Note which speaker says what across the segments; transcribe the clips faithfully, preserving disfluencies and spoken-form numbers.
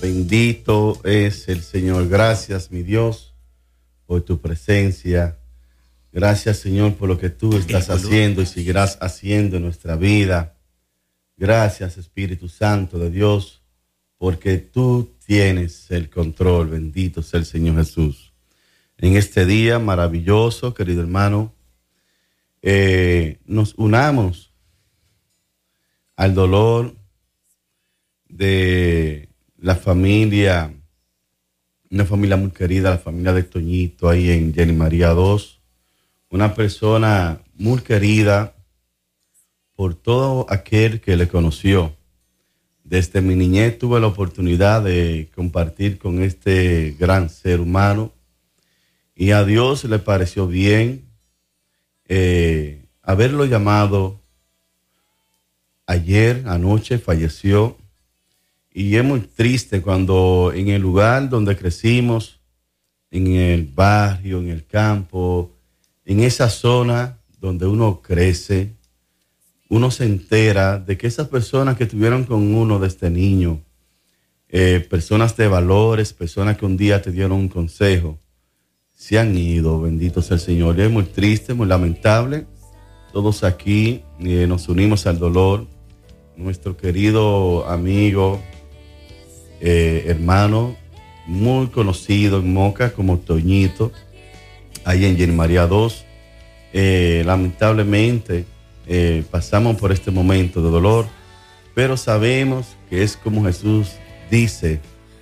Speaker 1: Bendito es el Señor. Gracias, mi Dios, por tu presencia. Gracias, Señor, por lo que tú estás haciendo y seguirás haciendo en nuestra vida. Gracias, Espíritu Santo de Dios, porque tú tienes el control. Bendito sea el Señor Jesús. En este día maravilloso, querido hermano, eh, nos unamos al dolor de la familia, una familia muy querida, la familia de Toñito, ahí en Jenny María dos, una persona muy querida por todo aquel que le conoció. Desde mi niñez tuve la oportunidad de compartir con este gran ser humano y a Dios le pareció bien eh, haberlo llamado. Ayer, anoche, falleció. Y es muy triste cuando en el lugar donde crecimos, en el barrio, en el campo, en esa zona donde uno crece, uno se entera de que esas personas que estuvieron con uno desde niño, eh, personas de valores, personas que un día te dieron un consejo, se han ido. Bendito sea el Señor. Y es muy triste, muy lamentable. Todos aquí eh, nos unimos al dolor. Nuestro querido amigo, Eh, hermano, muy conocido en Moca como Toñito, ahí en Jenny María dos. Eh, lamentablemente eh, pasamos por este momento de dolor, pero sabemos que es como Jesús dice,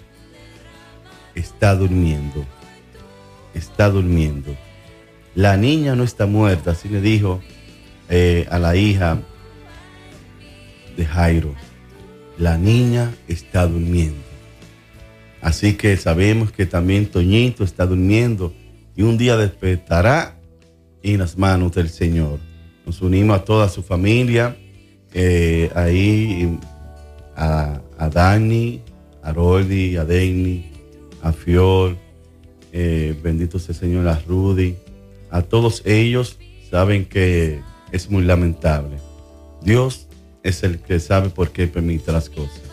Speaker 1: está durmiendo, está durmiendo. La niña no está muerta, así le dijo eh, a la hija de Jairo, la niña está durmiendo. Así que sabemos que también Toñito está durmiendo y un día despertará en las manos del Señor. Nos unimos a toda su familia, eh, ahí a, a Dani, a Roldi, a Denny, a Fior, eh, bendito sea el Señor, a Rudy. A todos ellos saben que es muy lamentable. Dios es el que sabe por qué permite las cosas.